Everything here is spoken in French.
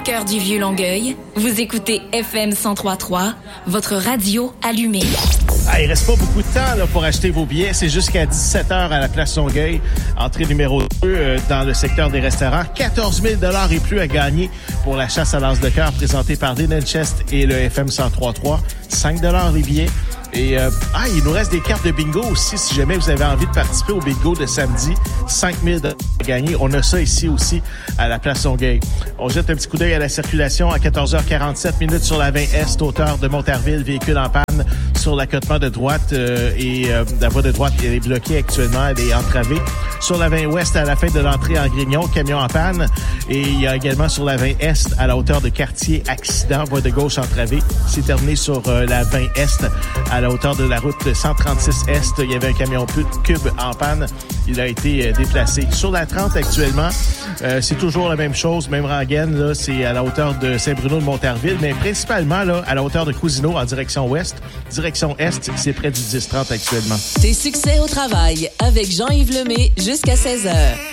cœur du Vieux-Longueuil, vous écoutez FM 103.3, votre radio allumée. Ah, il reste pas beaucoup de temps là, pour acheter vos billets. C'est jusqu'à 17h à la place Longueuil. Entrée numéro 2 dans le secteur des restaurants. 14 000 $ et plus à gagner pour la chasse à l'as de cœur présentée par Dean & Chest et le FM 103.3. 5 $ les billets. Et il nous reste des cartes de bingo aussi, si jamais vous avez envie de participer au bingo de samedi. 5 000 $ à gagner. On a ça ici aussi à la place Longueuil. On jette un petit coup d'œil à la circulation à 14h47 sur la 20 Est, hauteur de Montarville, véhicule en panne sur l'accotement de droite la voie de droite est bloquée actuellement, elle est entravée. Sur la 20 Ouest, à la fin de l'entrée en Grignon, camion en panne. Et il y a également sur la 20 Est, à la hauteur de Quartier, accident, voie de gauche entravée. C'est terminé sur la 20 Est, à la hauteur de la route 136 Est. Il y avait un camion cube en panne. Il a été déplacé. Sur la 30 actuellement, c'est toujours la même chose, même rengaine, là, c'est à la hauteur de Saint-Bruno de Montarville, mais principalement là, à la hauteur de Cousineau en direction ouest. Direction est, c'est près du 10-30 actuellement. Tes succès au travail avec Jean-Yves Lemay jusqu'à 16h.